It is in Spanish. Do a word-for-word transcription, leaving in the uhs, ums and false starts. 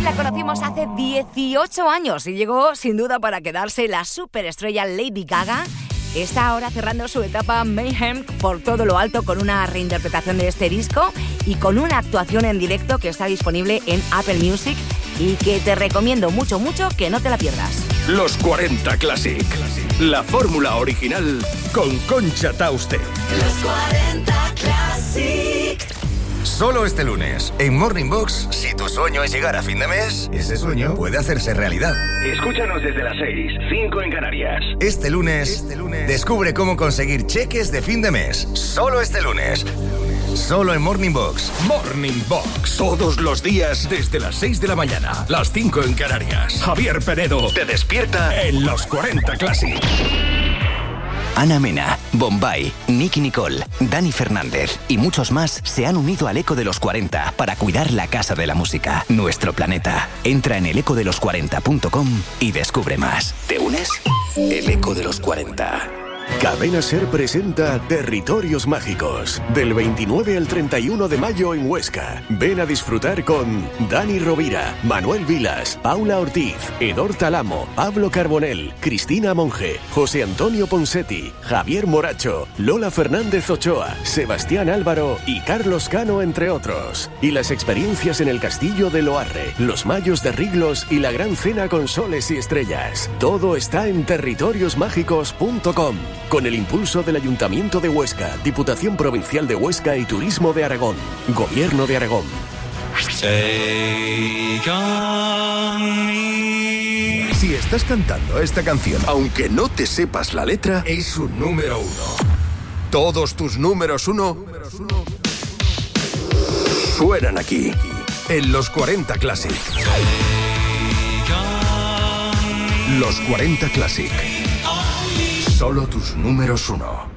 la conocimos hace dieciocho años y llegó sin duda para quedarse. La superestrella Lady Gaga está ahora cerrando su etapa Mayhem por todo lo alto con una reinterpretación de este disco y con una actuación en directo que está disponible en Apple Music y que te recomiendo mucho, mucho que no te la pierdas. Los cuarenta Classic. La fórmula original con Concha Tauste. Los cuarenta Classic. Solo este lunes, en Morning Box, si tu sueño es llegar a fin de mes, ese sueño puede hacerse realidad. Escúchanos desde las seis, cinco en Canarias. Este lunes, este lunes, descubre cómo conseguir cheques de fin de mes. Solo este lunes. Solo en Morning Box. Morning Box. Todos los días desde las seis de la mañana. Las cinco en Canarias. Javier Penedo te despierta en los cuarenta Classic. Ana Mena, Bombay, Nicky Nicole, Dani Fernández y muchos más se han unido al Eco de los cuarenta para cuidar la casa de la música, nuestro planeta. Entra en el eco de los cuarenta punto com y descubre más. ¿Te unes? El Eco de los cuarenta. Cadena Ser presenta Territorios Mágicos, del veintinueve al treinta y uno de mayo en Huesca. Ven a disfrutar con Dani Rovira, Manuel Vilas, Paula Ortiz, Edor Talamo, Pablo Carbonell, Cristina Monge, José Antonio Ponsetti, Javier Moracho, Lola Fernández Ochoa, Sebastián Álvaro y Carlos Cano, entre otros. Y las experiencias en el Castillo de Loarre, los Mayos de Riglos y la Gran Cena con Soles y Estrellas. Todo está en territorios mágicos punto com. Con el impulso del Ayuntamiento de Huesca, Diputación Provincial de Huesca y Turismo de Aragón. Gobierno de Aragón. Si estás cantando esta canción, aunque no te sepas la letra, es un número uno. Todos tus números uno suenan aquí, en los cuarenta Classic. Los cuarenta Classic. Solo tus números uno.